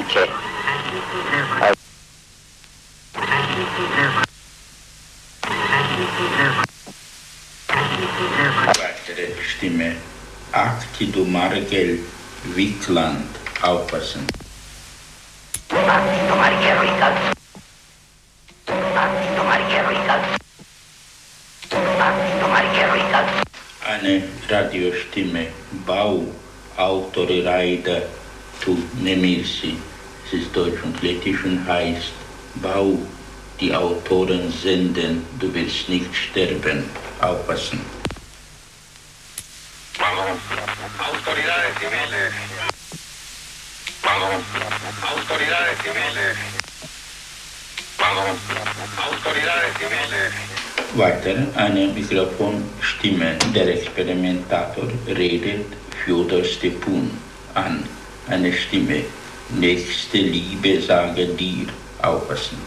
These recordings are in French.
anche weitere Stimme. Acti du Margel Wickland, aufpassen. Acti du Margel Wickland. Acti du Margel Wickland. Acti du Margel Wickland. Eine Radiostimme. Bau, Autore Reiter, tu Nemirsi. Es ist deutsch und lettisch und heißt Bau, die Autoren senden, du wirst nicht sterben, aufpassen. Autoridades civiles. Autoridades civiles. Autoridades civiles. Weiter eine Mikrofonstimme. Der Experimentator redet Fjodor Stepun an. Eine Stimme. Nächste Liebe sage dir, aufpassen.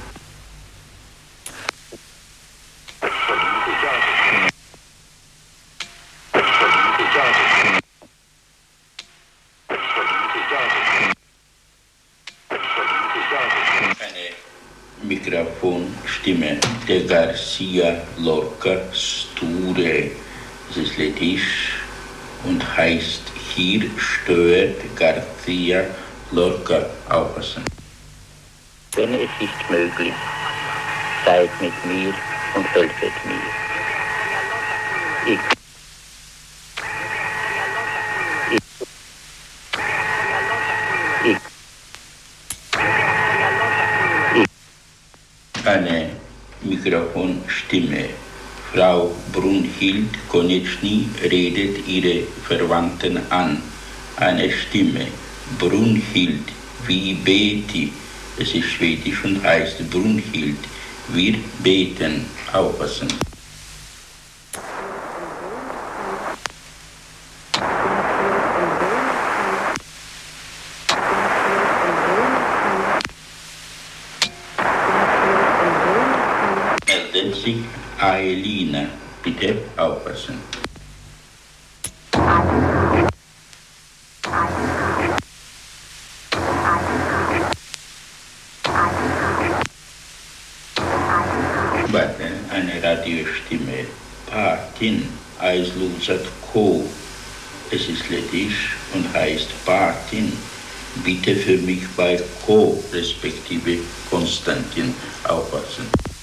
Mikrofonstimme der Garcia Lorca Sture. Es ist lettisch und heißt hier stört Garcia Lorca, aufpassen. Wenn es ist möglich, seid mit mir und helfet mir. Eine Mikrofonstimme. Frau Brunhild Konitschny redet ihre Verwandten an. Eine Stimme. Brunhild, wie Beti. Es ist schwedisch und heißt Brunhild. Wir beten, aufpassen. Meldet sich Aelina. Bitte aufpassen. Eine Radiostimme. Patin, Eislusat Ko. Es ist lettisch und heißt Patin. Bitte für mich bei Ko, respektive Konstantin, aufpassen.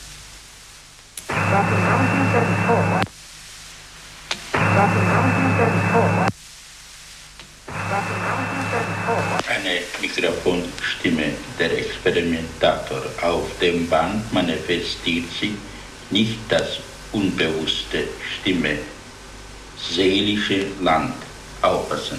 Eine Mikrofonstimme, der Experimentator. Auf dem Band manifestiert sich nicht das unbewusste Stimme, seelische Land, aufpassen.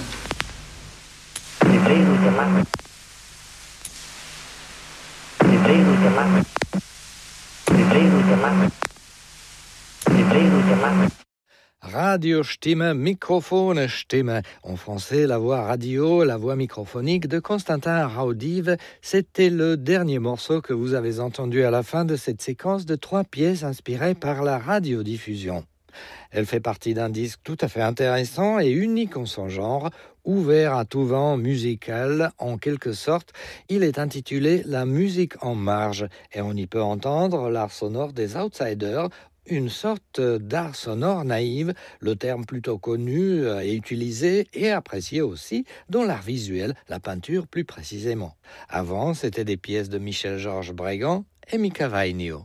Radio-Stimme, Microphone-Stimme. En français, la voix radio, la voix microphonique de Constantin Raudive. C'était le dernier morceau que vous avez entendu à la fin de cette séquence de 3 pièces inspirées par la radiodiffusion. Elle fait partie d'un disque tout à fait intéressant et unique en son genre, ouvert à tout vent musical en quelque sorte. Il est intitulé « La musique en marge » et on y peut entendre l'art sonore des outsiders, une sorte d'art sonore naïve, le terme plutôt connu et utilisé et apprécié aussi dans l'art visuel, la peinture plus précisément. Avant, c'était des pièces de Michel-Georges Brégant et Mika Vainio.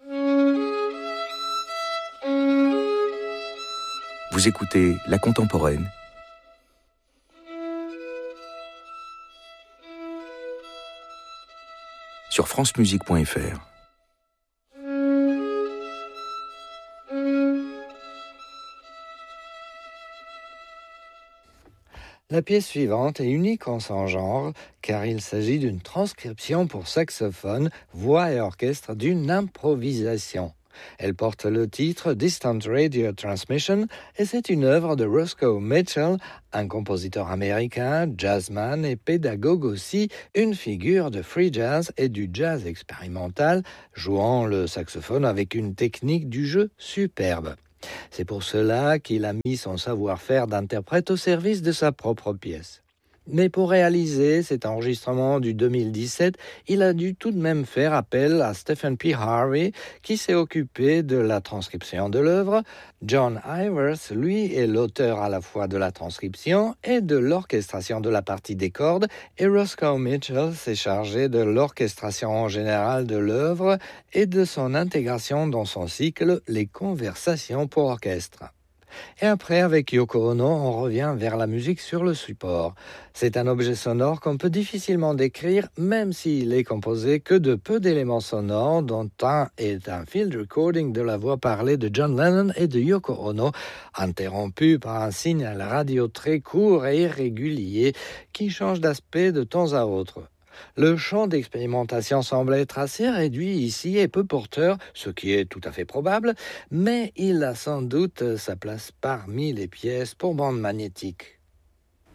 Vous écoutez La Contemporaine sur francemusique.fr. La pièce suivante est unique en son genre, car il s'agit d'une transcription pour saxophone, voix et orchestre d'une improvisation. Elle porte le titre Distant Radio Transmission et c'est une œuvre de Roscoe Mitchell, un compositeur américain, jazzman et pédagogue aussi, une figure de free jazz et du jazz expérimental, jouant le saxophone avec une technique du jeu superbe. C'est pour cela qu'il a mis son savoir-faire d'interprète au service de sa propre pièce. Mais pour réaliser cet enregistrement du 2017, il a dû tout de même faire appel à Stephen P. Harvey, qui s'est occupé de la transcription de l'œuvre. John Ivers, lui, est l'auteur à la fois de la transcription et de l'orchestration de la partie des cordes, et Roscoe Mitchell s'est chargé de l'orchestration en général de l'œuvre et de son intégration dans son cycle « Les conversations pour orchestre ». Et après, avec Yoko Ono, on revient vers la musique sur le support. C'est un objet sonore qu'on peut difficilement décrire, même s'il est composé que de peu d'éléments sonores, dont un est un field recording de la voix parlée de John Lennon et de Yoko Ono, interrompu par un signal radio très court et irrégulier qui change d'aspect de temps à autre. Le champ d'expérimentation semble être assez réduit ici et peu porteur, ce qui est tout à fait probable, mais il a sans doute sa place parmi les pièces pour bande magnétique.